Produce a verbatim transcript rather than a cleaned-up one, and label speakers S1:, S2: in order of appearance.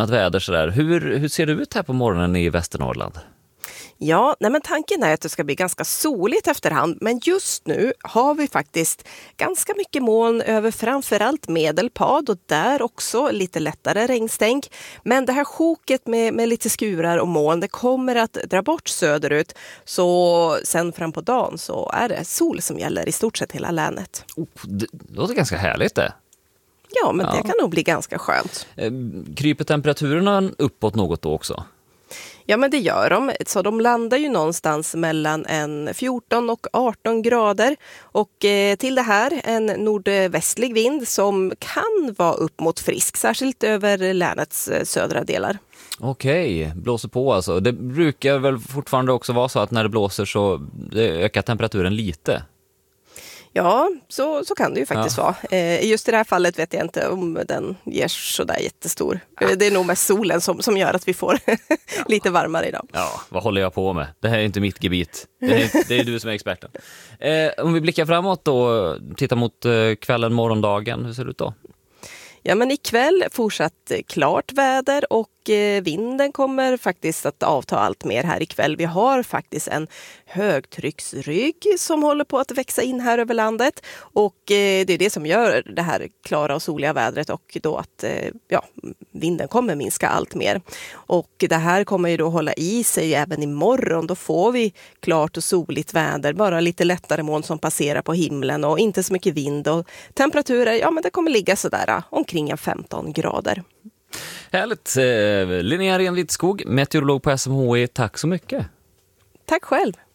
S1: molnat väder sådär. Hur, hur ser det ut här på morgonen i Västernorrland?
S2: Ja, nej men tanken är att det ska bli ganska soligt efterhand, men just nu har vi faktiskt ganska mycket moln över framförallt Medelpad och där också lite lättare regnstänk. Men det här sjoket med, med lite skurar och moln, det kommer att dra bort söderut, så sen fram på dagen så är det sol som gäller i stort sett hela länet.
S1: Oh, det låter ganska härligt det.
S2: Ja, men
S1: Ja.
S2: det kan nog bli ganska skönt.
S1: Kryper temperaturerna uppåt något då också?
S2: Ja, men det gör de. Så de landar ju någonstans mellan en fjorton och arton grader. Och eh, till det här en nordvästlig vind som kan vara upp mot frisk, särskilt över länets eh, södra delar.
S1: Okej, blåser på alltså. Det brukar väl fortfarande också vara så att när det blåser så det ökar temperaturen lite.
S2: Ja, så, så kan det ju faktiskt
S1: Ja.
S2: vara. Eh, just i det här fallet vet jag inte om den ger sådär jättestor. Ja. Det är nog mest solen som, som gör att vi får ja. lite varmare idag.
S1: Ja, vad håller jag på med? Det här är inte mitt gebit. Det är, det är du som är experten. Eh, om vi blickar framåt då, tittar mot eh, kvällen, morgondagen, hur ser det ut då?
S2: Ja, men ikväll fortsatt klart väder och eh, vinden kommer faktiskt att avta allt mer här ikväll. Vi har faktiskt en högtrycksrygg som håller på att växa in här över landet och eh, det är det som gör det här klara och soliga vädret och då att eh, ja, vinden kommer minska allt mer. Och det här kommer ju då hålla i sig även imorgon. Då får vi klart och soligt väder, bara lite lättare moln som passerar på himlen och inte så mycket vind och temperaturer, ja men det kommer ligga sådär omkring en femton grader.
S1: Härligt. Linnea Renlidskog, meteorolog på S M H I. Tack så mycket.
S2: Tack själv.